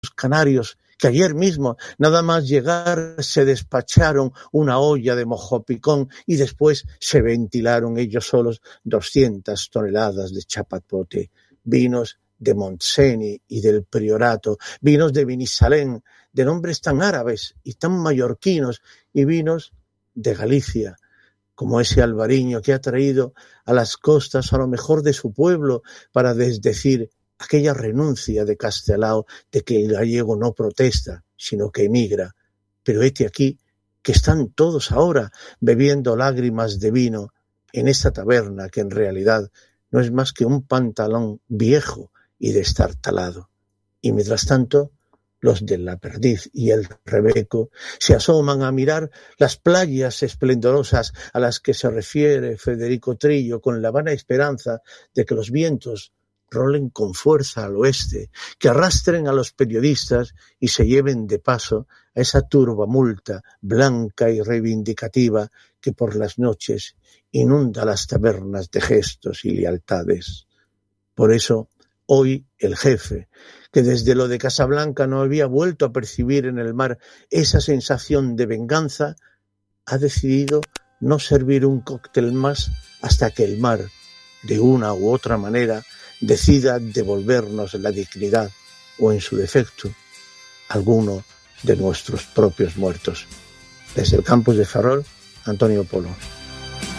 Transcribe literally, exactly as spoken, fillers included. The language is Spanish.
canarios, que ayer mismo, nada más llegar, se despacharon una olla de mojopicón y después se ventilaron ellos solos doscientas toneladas de chapapote, vinos de Montseny y del Priorato, vinos de Vinisalén, de nombres tan árabes y tan mallorquinos, y vinos de Galicia, como ese albariño que ha traído a las costas a lo mejor de su pueblo para desdecir aquella renuncia de Castelao de que el gallego no protesta, sino que emigra. Pero hete aquí que están todos ahora bebiendo lágrimas de vino en esta taberna que en realidad no es más que un pantalón viejo y destartalado. Y mientras tanto, los de la Perdiz y el Rebeco se asoman a mirar las playas esplendorosas a las que se refiere Federico Trillo con la vana esperanza de que los vientos rolen con fuerza al oeste, que arrastren a los periodistas y se lleven de paso a esa turbamulta blanca y reivindicativa que por las noches inunda las tabernas de gestos y lealtades. Por eso, hoy el jefe, que desde lo de Casablanca no había vuelto a percibir en el mar esa sensación de venganza, ha decidido no servir un cóctel más hasta que el mar, de una u otra manera, decida devolvernos la dignidad o, en su defecto, alguno de nuestros propios muertos. Desde el campus de Ferrol, Antonio Polo.